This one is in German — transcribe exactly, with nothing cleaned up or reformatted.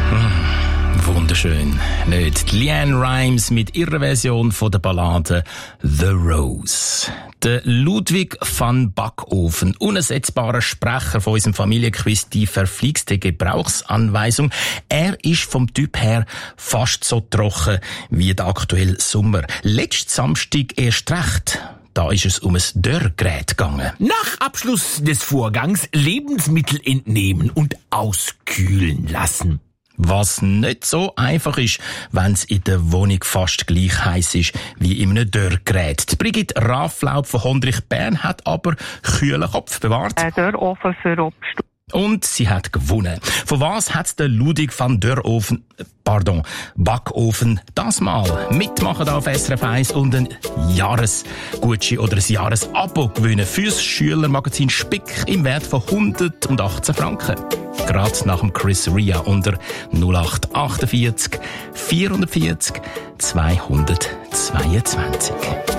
Wunderschön. Nicht Leanne Rimes mit ihrer Version von der Ballade «The Rose». Der Ludwig van Backofen, unersetzbarer Sprecher von unserem Familienquiz «Die verflixte Gebrauchsanweisung». Er ist vom Typ her fast so trocken wie der aktuelle Sommer. Letzten Samstag erst recht. Da ist es um ein Dörrgerät gegangen. Nach Abschluss des Vorgangs Lebensmittel entnehmen und auskühlen lassen. Was nicht so einfach ist, wenn es in der Wohnung fast gleich heiß ist wie in einem Dörrgerät. Die Brigitte Rafflaub von Hondrich-Bern hat aber kühlen Kopf bewahrt. Ein Dörrofen für Obst. Und sie hat gewonnen. Von was hat der Ludwig van Dörrofen, pardon, Backofen das mal? Mitmachen da auf S R F eins und ein Jahresgutschein oder ein Jahresabo gewinnen fürs Schülermagazin Spick im Wert von hundertachtzehn Franken. Gerade nach dem Chris Ria unter null acht achtundvierzig vierhundertvierzig zweihundertzweiundzwanzig.